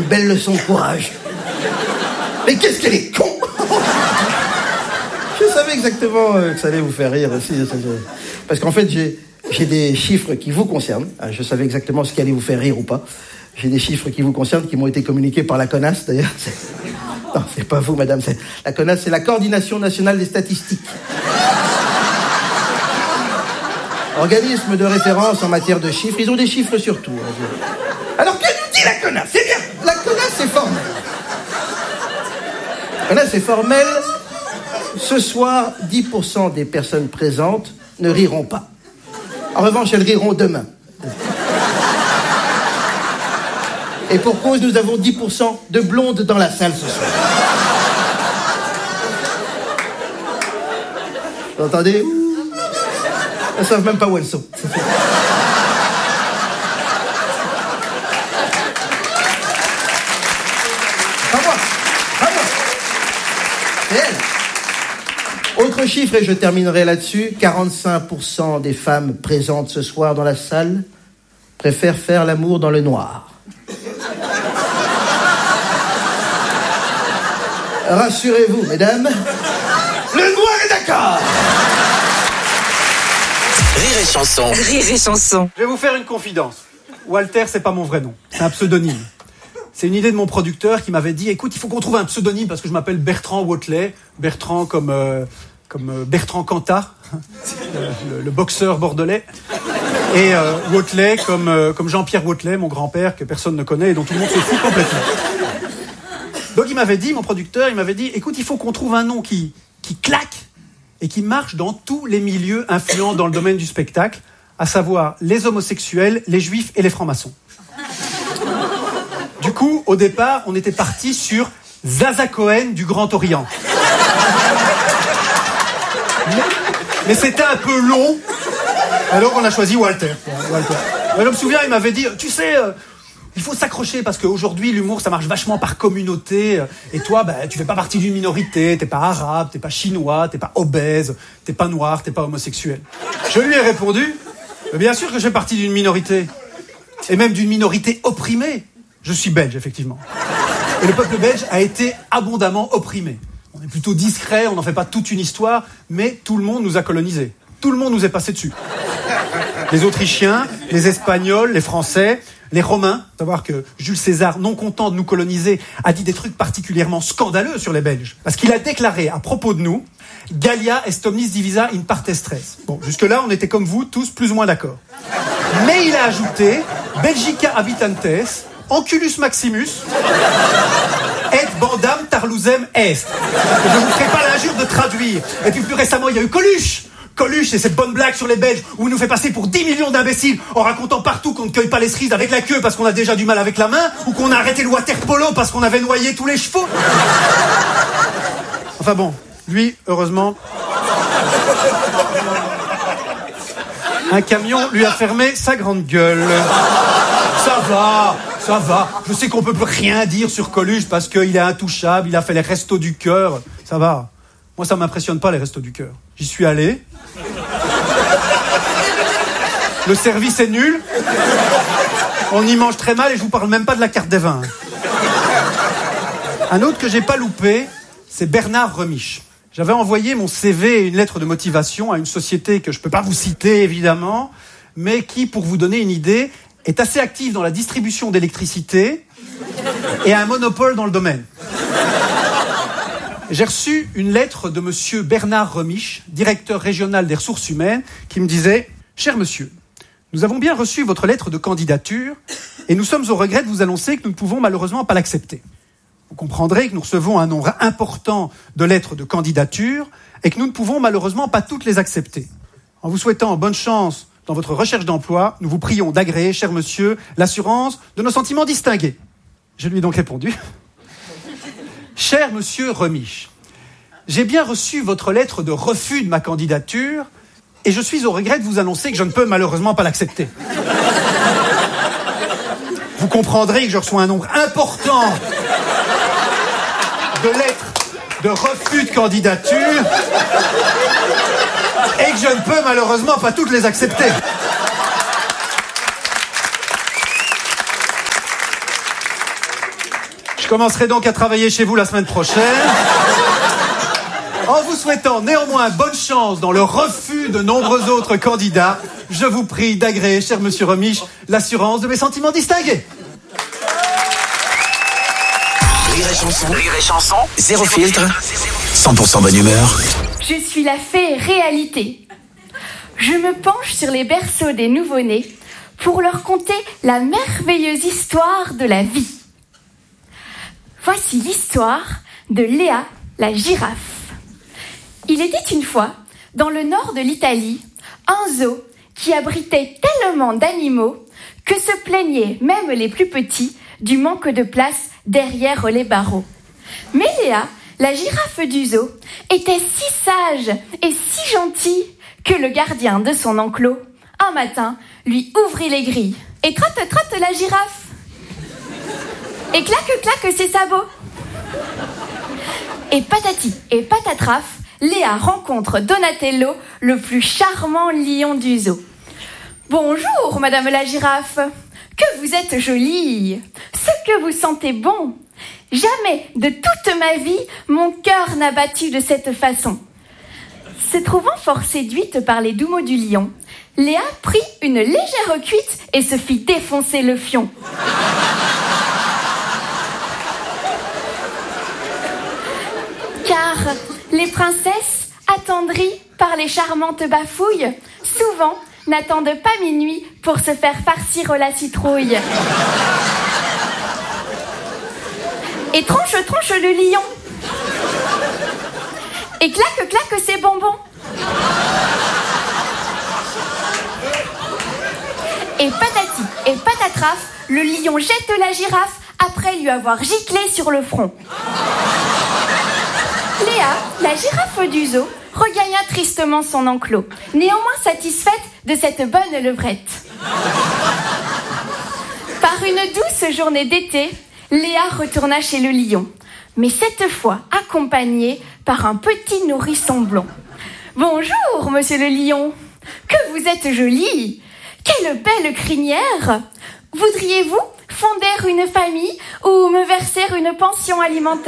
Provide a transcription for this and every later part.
une belle leçon de courage. Mais qu'est-ce qu'elle est con. Je savais exactement que ça allait vous faire rire aussi. Parce qu'en fait, j'ai des chiffres qui vous concernent. Je savais exactement ce qui allait vous faire rire ou pas. J'ai des chiffres qui vous concernent, qui m'ont été communiqués par la CONAS, d'ailleurs. Non, c'est pas vous, madame. La CONAS, c'est la Coordination Nationale des Statistiques. Organisme de référence en matière de chiffres. Ils ont des chiffres sur tout. Alors, que nous dit la CONAS? C'est bien. La CONAS, c'est formel. La CONAS, c'est formel. Ce soir, 10% des personnes présentes ne riront pas. En revanche, elles riront demain. Et pour cause, nous avons 10% de blondes dans la salle ce soir. Vous entendez? Elles ne savent même pas où elles sont. Pas moi. C'est elle. Autre chiffre, et je terminerai là-dessus. 45% des femmes présentes ce soir dans la salle préfèrent faire l'amour dans le noir. Rassurez-vous, mesdames, le noir est d'accord. Rire et chanson. Rire et chanson. Je vais vous faire une confidence. Walter, c'est pas mon vrai nom. C'est un pseudonyme. C'est une idée de mon producteur qui m'avait dit, écoute, il faut qu'on trouve un pseudonyme parce que je m'appelle Bertrand Watley. Bertrand comme Bertrand Cantat, le boxeur bordelais. Et Watley comme Jean-Pierre Watley, mon grand-père, que personne ne connaît et dont tout le monde se fout complètement. Donc il m'avait dit, mon producteur, écoute, il faut qu'on trouve un nom qui claque et qui marche dans tous les milieux influents dans le domaine du spectacle, à savoir les homosexuels, les juifs et les francs-maçons. Du coup, au départ, on était parti sur Zaza Cohen du Grand Orient. Mais c'était un peu long, alors on a choisi Walter. Je me souviens, il m'avait dit, tu sais... il faut s'accrocher parce qu'aujourd'hui, l'humour, ça marche vachement par communauté. Et toi, tu fais pas partie d'une minorité. T'es pas arabe, t'es pas chinois, t'es pas obèse, t'es pas noir, t'es pas homosexuel. Je lui ai répondu, bien sûr que je fais partie d'une minorité. Et même d'une minorité opprimée. Je suis belge, effectivement. Et le peuple belge a été abondamment opprimé. On est plutôt discret, on n'en fait pas toute une histoire, mais tout le monde nous a colonisés. Tout le monde nous est passé dessus. Les Autrichiens, les Espagnols, les Français... les Romains, savoir que Jules César, non content de nous coloniser, a dit des trucs particulièrement scandaleux sur les Belges. Parce qu'il a déclaré à propos de nous, Gallia est omnis divisa in partes tres. Bon, jusque-là, on était comme vous, tous plus ou moins d'accord. Mais il a ajouté, Belgica habitantes, Anculus maximus, et bandam tarlusem est. Je ne vous ferai pas l'injure de traduire. Et puis plus récemment, il y a eu Coluche. Coluche et cette bonne blague sur les Belges où il nous fait passer pour 10 millions d'imbéciles en racontant partout qu'on ne cueille pas les cerises avec la queue parce qu'on a déjà du mal avec la main ou qu'on a arrêté le water polo parce qu'on avait noyé tous les chevaux. Enfin bon, lui, heureusement, un camion lui a fermé sa grande gueule. Ça va. Je sais qu'on peut plus rien dire sur Coluche parce qu'il est intouchable, il a fait les restos du cœur. Ça va. Moi, ça m'impressionne pas, les restos du cœur. J'y suis allé. Le service est nul. On y mange très mal et je vous parle même pas de la carte des vins. Un autre que j'ai pas loupé, c'est Bernard Remiche. J'avais envoyé mon CV et une lettre de motivation à une société que je peux pas vous citer, évidemment, mais qui, pour vous donner une idée, est assez active dans la distribution d'électricité et a un monopole dans le domaine. J'ai reçu une lettre de monsieur Bernard Remiche, directeur régional des ressources humaines, qui me disait « Cher monsieur, nous avons bien reçu votre lettre de candidature et nous sommes au regret de vous annoncer que nous ne pouvons malheureusement pas l'accepter. Vous comprendrez que nous recevons un nombre important de lettres de candidature et que nous ne pouvons malheureusement pas toutes les accepter. En vous souhaitant bonne chance dans votre recherche d'emploi, nous vous prions d'agréer, cher monsieur, l'assurance de nos sentiments distingués. » Je lui ai donc répondu « Cher monsieur Remiche, j'ai bien reçu votre lettre de refus de ma candidature et je suis au regret de vous annoncer que je ne peux malheureusement pas l'accepter. Vous comprendrez que je reçois un nombre important de lettres de refus de candidature et que je ne peux malheureusement pas toutes les accepter. » commencerai donc à travailler chez vous la semaine prochaine. En vous souhaitant néanmoins bonne chance dans le refus de nombreux autres candidats, je vous prie d'agréer, cher monsieur Remiche, l'assurance de mes sentiments distingués. Rire et chanson, zéro filtre, 100% bonne humeur. Je suis la fée réalité. Je me penche sur les berceaux des nouveau-nés pour leur conter la merveilleuse histoire de la vie. Voici l'histoire de Léa, la girafe. Il était une fois, dans le nord de l'Italie, un zoo qui abritait tellement d'animaux que se plaignaient même les plus petits du manque de place derrière les barreaux. Mais Léa, la girafe du zoo, était si sage et si gentille que le gardien de son enclos, un matin, lui ouvrit les grilles. Et trotte la girafe. Et claque ses sabots. Et patati et patatraf, Léa rencontre Donatello, le plus charmant lion du zoo. « Bonjour, madame la girafe. Que vous êtes jolie. Ce que vous sentez bon. Jamais de toute ma vie, mon cœur n'a battu de cette façon. » Se trouvant fort séduite par les doux mots du lion, Léa prit une légère cuite et se fit défoncer le fion. Car les princesses, attendries par les charmantes bafouilles, souvent n'attendent pas minuit pour se faire farcir la citrouille. Et tronche le lion. Et claque ses bonbons. Et patati et patatraf, le lion jette la girafe après lui avoir giclé sur le front. Léa, la girafe du zoo, regagna tristement son enclos, néanmoins satisfaite de cette bonne levrette. Par une douce journée d'été, Léa retourna chez le lion, mais cette fois accompagnée par un petit nourrisson blond. « Bonjour, monsieur le lion. Que vous êtes joli. Quelle belle crinière. Voudriez-vous fonder une famille ou me verser une pension alimentaire ?»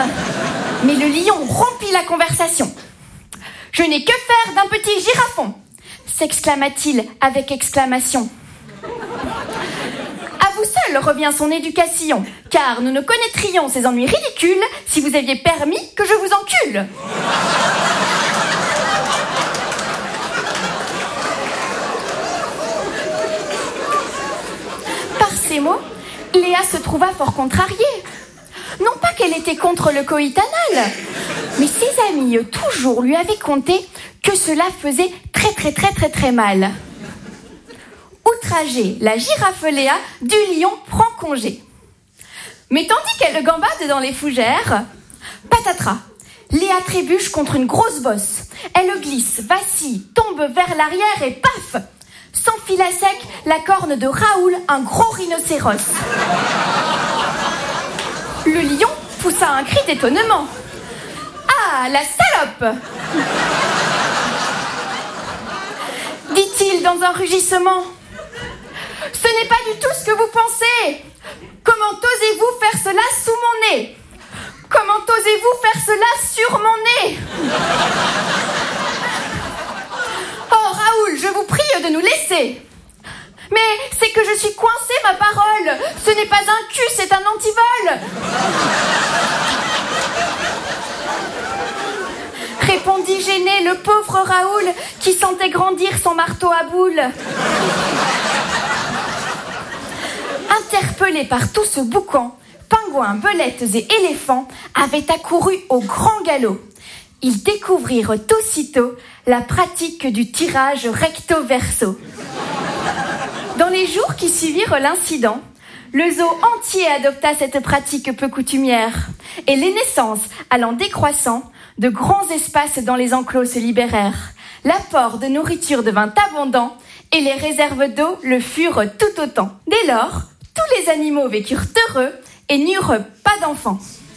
Mais le lion rompit la conversation. « Je n'ai que faire d'un petit girafon !» s'exclama-t-il avec exclamation. « À vous seul revient son éducation, car nous ne connaîtrions ces ennuis ridicules si vous aviez permis que je vous encule. » Par ces mots, Léa se trouva fort contrariée. Non pas qu'elle était contre le coït anal, mais ses amis toujours lui avaient conté que cela faisait très mal. Outragée, la girafe Léa du lion prend congé. Mais tandis qu'elle gambade dans les fougères, patatras, Léa trébuche contre une grosse bosse. Elle glisse, vacille, tombe vers l'arrière et paf, s'enfile à sec la corne de Raoul, un gros rhinocéros. Le lion poussa un cri d'étonnement. « Ah, la salope !» dit-il dans un rugissement. « Ce n'est pas du tout ce que vous pensez. Comment osez-vous faire cela sous mon nez? Comment osez-vous faire cela sur mon nez? Oh, Raoul, je vous prie de nous laisser. Mais c'est que je suis coincée, ma parole. Ce n'est pas un cul, c'est un antivol. » répondit gêné le pauvre Raoul qui sentait grandir son marteau à boules. Interpellés par tout ce boucan, pingouins, belettes et éléphants avaient accouru au grand galop. Ils découvrirent aussitôt la pratique du tirage recto-verso. Dans les jours qui suivirent l'incident, le zoo entier adopta cette pratique peu coutumière et les naissances allant décroissant, de grands espaces dans les enclos se libérèrent. L'apport de nourriture devint abondant et les réserves d'eau le furent tout autant. Dès lors, tous les animaux vécurent heureux et n'eurent pas d'enfants.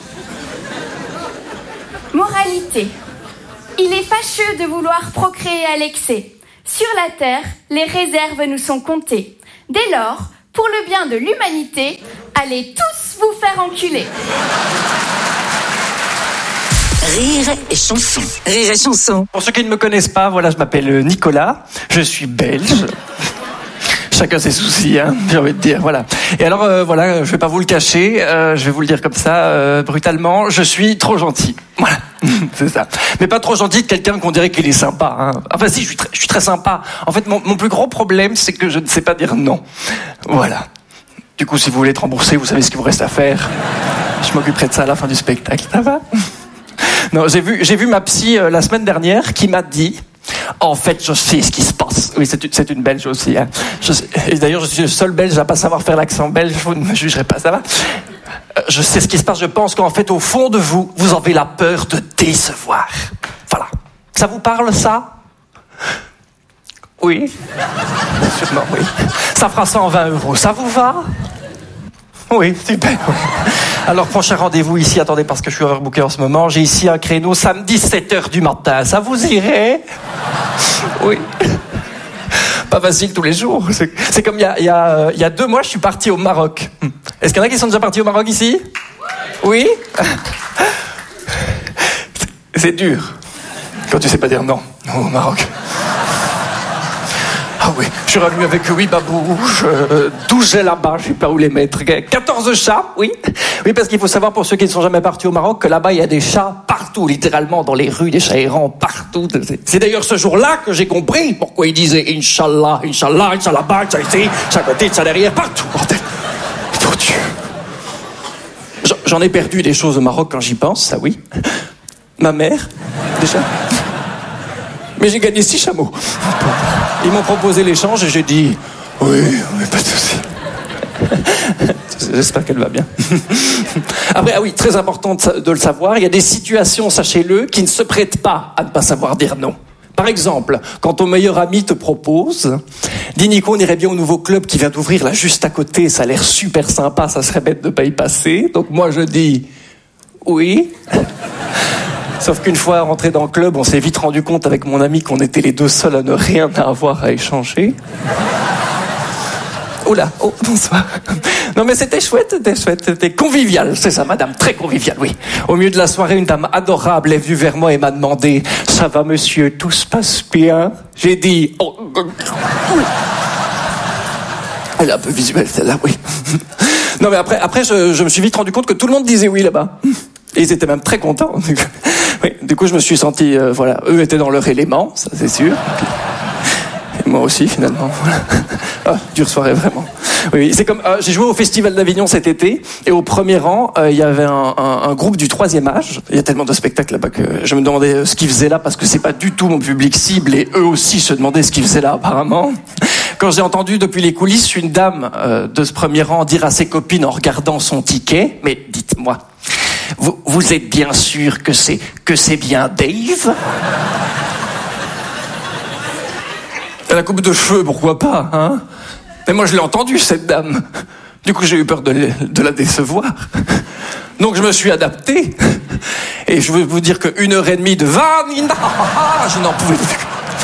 Moralité. Il est fâcheux de vouloir procréer à l'excès. Sur la terre, les réserves nous sont comptées. Dès lors, pour le bien de l'humanité, allez tous vous faire enculer. Rire et chanson. Rire et chanson. Pour ceux qui ne me connaissent pas, voilà, je m'appelle Nicolas, je suis belge. Chacun ses soucis, hein, j'ai envie de dire, voilà. Et alors, voilà, je vais pas vous le cacher, je vais vous le dire comme ça, brutalement, je suis trop gentil. Voilà, c'est ça. Mais pas trop gentil de quelqu'un qu'on dirait qu'il est sympa, hein. Enfin si, je suis très sympa. En fait, mon plus gros problème, c'est que je ne sais pas dire non. Voilà. Du coup, si vous voulez être remboursé, vous savez ce qu'il vous reste à faire. Je m'occuperai de ça à la fin du spectacle, ça va ? Non, j'ai vu ma psy la semaine dernière qui m'a dit... En fait, je sais ce qui se passe. Oui, c'est une Belge aussi. Hein. Et d'ailleurs, je suis le seul Belge à pas savoir faire l'accent belge. Vous ne me jugerez pas, ça va ? Je sais ce qui se passe. Je pense qu'en fait, au fond de vous, vous avez la peur de décevoir. Voilà. Ça vous parle, ça ? Oui. Sûrement, oui. Ça fera 120 €. Ça vous va ? Oui, super. Alors, prochain rendez-vous ici, attendez, parce que je suis overbooké en ce moment, j'ai ici un créneau samedi 7h du matin. Ça vous irait ? Oui. Pas facile tous les jours. C'est comme il y a 2 mois, je suis parti au Maroc. Est-ce qu'il y en a qui sont déjà partis au Maroc ici ? Oui ? C'est dur. Quand tu sais pas dire non au Maroc. Ah oui, je suis revenu avec 8 babouches, 12 gels là-bas, je sais pas où les mettre, 14 chats, oui. Oui, parce qu'il faut savoir, pour ceux qui ne sont jamais partis au Maroc, que là-bas, il y a des chats partout, littéralement, dans les rues, des chats errants partout. C'est d'ailleurs ce jour-là que j'ai compris pourquoi ils disaient « Inch'Allah, Inch'Allah, Inch'Allah, ça ici, ça côté, ça derrière, partout, bordel. » Mon Dieu. J'en ai perdu des choses au Maroc quand j'y pense, ça oui. Ma mère, déjà. Mais j'ai gagné 6 chameaux. Ils m'ont proposé l'échange et j'ai dit oui, pas de souci. J'espère qu'elle va bien. Après, ah oui, très important de le savoir, il y a des situations, sachez-le, qui ne se prêtent pas à ne pas savoir dire non. Par exemple, quand ton meilleur ami te propose, dis Nico, on irait bien au nouveau club qui vient d'ouvrir là juste à côté, ça a l'air super sympa, ça serait bête de pas y passer. Donc moi je dis oui. Sauf qu'une fois rentré dans le club, on s'est vite rendu compte avec mon ami qu'on était les 2 seuls à ne rien avoir à échanger. Oula, oh, bonsoir. Non mais c'était chouette, c'était convivial, c'est ça madame, très convivial, oui. Au milieu de la soirée, une dame adorable est venue vers moi et m'a demandé « Ça va monsieur, tout se passe bien ?» J'ai dit oh, oui. Elle est un peu visuelle celle-là, oui. Non mais après je me suis vite rendu compte que tout le monde disait oui là-bas. Et ils étaient même très contents. Oui, du coup, je me suis senti, voilà, eux étaient dans leur élément, ça c'est sûr. Et moi aussi, finalement. Voilà. Ah, dure soirée, vraiment. Oui, c'est comme, j'ai joué au Festival d'Avignon cet été, et au premier rang, il y avait un groupe du 3e âge. Il y a tellement de spectacles là-bas que je me demandais ce qu'ils faisaient là, parce que c'est pas du tout mon public cible, et eux aussi se demandaient ce qu'ils faisaient là, apparemment. Quand j'ai entendu depuis les coulisses une dame de ce premier rang dire à ses copines en regardant son ticket, mais dites-moi, vous êtes bien sûr que c'est bien Dave ? La coupe de cheveux, pourquoi pas, hein ? Mais moi je l'ai entendu, cette dame. Du coup j'ai eu peur de la décevoir. Donc je me suis adapté. Et je veux vous dire que 1h30 de Vanina, je n'en pouvais plus.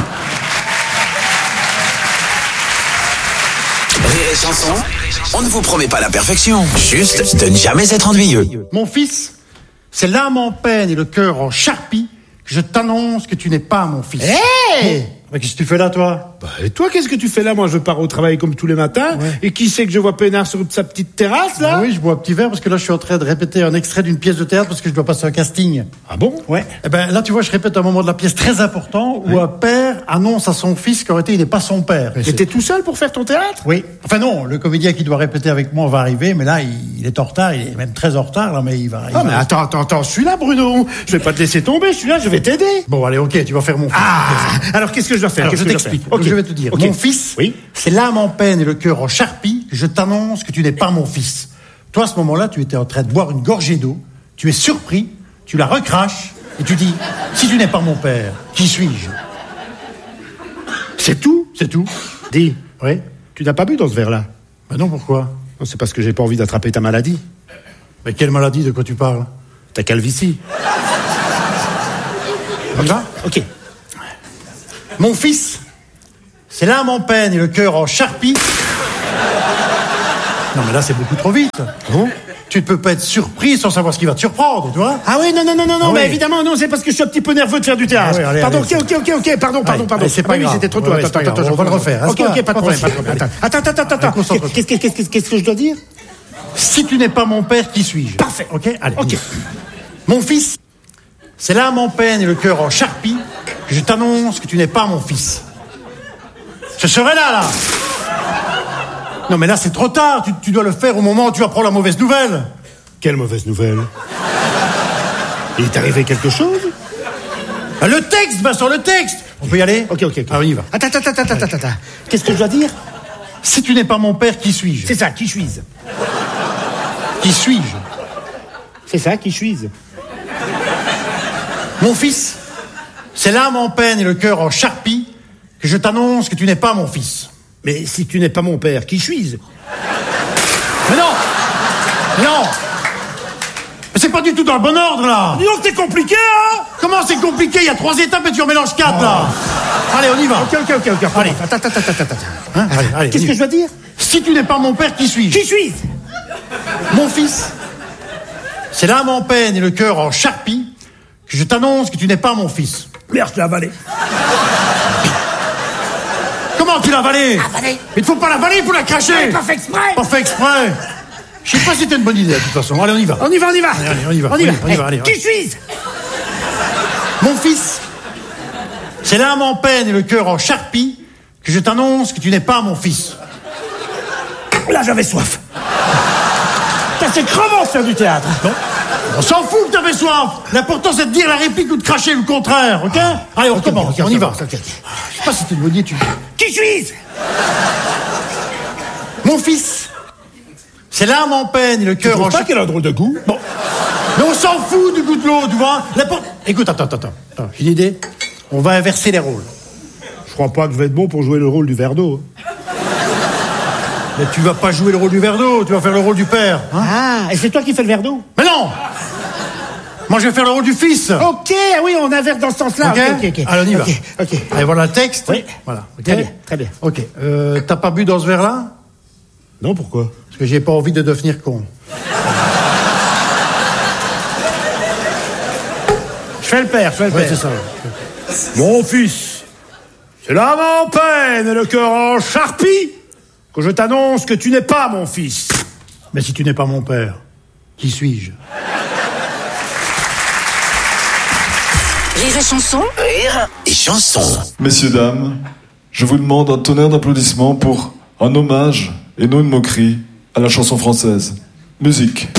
Rire et chanson, on ne vous promet pas la perfection, juste de ne jamais être ennuyeux. Mon fils, c'est l'âme en peine et le cœur en charpie que je t'annonce que tu n'es pas mon fils. Hé Mais qu'est-ce que tu fais là, toi ? Bah, et toi, qu'est-ce que tu fais là ? Moi, je pars au travail comme tous les matins. Ouais. Et qui c'est que je vois peinard sur sa petite terrasse, là ? Ah oui, je bois un petit verre parce que là, je suis en train de répéter un extrait d'une pièce de théâtre parce que je dois passer un casting. Ah bon ? Ouais. Eh ben, là, tu vois, je répète un moment de la pièce très important où un père annonce à son fils qu'en réalité, il n'est pas son père. Et t'es tout seul pour faire ton théâtre ? Oui. Enfin non, le comédien qui doit répéter avec moi va arriver, mais là, il est en retard, il est même très en retard, là, mais il va... Ah, mais attends, je suis là, Bruno. Je vais pas te laisser tomber, je suis là, je vais t'aider. Bon, allez, ok, tu vas faire mon fils. Ah ! Alors, qu'est-ce que je dois faire ? Alors, Qu'est-ce je que dois t'explique. faire ? Ok. Je vais te dire. Ok. Mon fils, Oui. c'est l'âme en peine et le cœur en charpie. Je t'annonce que tu n'es pas mon fils. Toi, à ce moment-là, tu étais en train de boire une gorgée d'eau. Tu es surpris, tu la recraches et tu dis « Si tu n'es pas mon père, qui suis-je » C'est tout ? C'est tout. Dis, Oui. tu n'as pas bu dans ce verre-là ? Ben non, pourquoi ? Non, c'est parce que j'ai pas envie d'attraper ta maladie. Mais quelle maladie, de quoi tu parles ? Ta calvitie. On y va ? Ok. Mon fils, c'est l'âme en peine et le cœur en charpie. Non, mais là, c'est beaucoup trop vite. Bon ? Tu ne peux pas être surpris sans savoir ce qui va te surprendre, tu vois. Ah oui, non, Ah mais oui. évidemment, non, c'est parce que je suis un petit peu nerveux de faire du théâtre. Ah oui, allez, pardon, allez, ok, pardon. Allez, c'est pas Ah oui, grave. c'était trop tôt. Ouais, c'est pas grave, on va le refaire. Ok, pas de problème. Attends. concentre-toi. Qu'est-ce que je dois dire? Si tu n'es pas mon père, qui suis-je? Parfait. Ok, allez. Ok. Mon fils, c'est l'âme en peine et le cœur en charpie que je t'annonce que tu n'es pas mon fils. Ce serait là. Non, mais là, c'est trop tard. Tu dois le faire au moment où tu apprends la mauvaise nouvelle. Quelle mauvaise nouvelle? Il est arrivé quelque chose? Ah, le texte, Vincent, le texte. On peut y aller? Ok. Ah, on y va. Attends. Qu'est-ce que je dois dire? Si tu n'es pas mon père, qui suis-je? C'est ça, qui suis-je? Qui suis-je? C'est ça, qui suis-je? Mon fils, c'est l'âme en peine et le cœur en charpie que je t'annonce que tu n'es pas mon fils. Mais si tu n'es pas mon père, qui suis-je? Mais non! Mais c'est pas du tout dans le bon ordre, là! Dis donc, c'est compliqué, hein? Comment c'est compliqué? Il y a 3 étapes et tu en mélanges 4, là! Allez, on y va! Ok. Allez. Attends. Hein? Allez, Qu'est-ce que je dois dire? Si tu n'es pas mon père, qui suis-je? Qui suis-je? Mon fils, c'est l'âme en peine et le cœur en charpie que je t'annonce que tu n'es pas mon fils. Merde, je l'ai avalé. Comment tu l'as avalé? Avalé. Il ne faut pas l'avaler, il faut la cracher! Pas fait exprès. Pas fait exprès! Je sais pas si c'était une bonne idée, de toute façon. Allez, on y va. On y va. Allez, on y va. Allez. Qui suis-je? Mon fils, c'est l'âme en peine et le cœur en charpie que je t'annonce que tu n'es pas mon fils. Là, j'avais soif. Ça, c'est crevant de faire du théâtre. Non. On s'en fout que t'avais soif. L'important, c'est de dire la réplique ou de cracher le contraire, ok? Allez, on recommence, on y va. Je sais pas si c'était une bonne idée, Qui suis-je? Mon fils, c'est l'âme en peine et le cœur en charpie. qu'elle a un drôle de goût? Bon. Mais on s'en fout du goût de l'eau, tu vois. Écoute, attends. J'ai une idée. On va inverser les rôles. Je crois pas que je vais être bon pour jouer le rôle du verre d'eau. Mais tu vas pas jouer le rôle du verre d'eau, tu vas faire le rôle du père. Hein? Ah, et c'est toi qui fais le verre d'eau? Mais non! Moi, je vais faire le rôle du fils. Ok, oui, on inverse dans ce sens-là. Ok. Allez, on y va. Ok. Allez, voilà le texte. Oui. Voilà. Okay. Très bien. Ok. T'as pas bu dans ce verre-là? Non, pourquoi? Parce que j'ai pas envie de devenir con. Je fais le père. Ouais, c'est ça. Mon fils, c'est l'âme en peine et le cœur en charpie que je t'annonce que tu n'es pas mon fils. Mais si tu n'es pas mon père, qui suis-je? Rire et chanson. Rire et chanson. Messieurs, dames, je vous demande un tonnerre d'applaudissements pour un hommage et non une moquerie à la chanson française. Musique.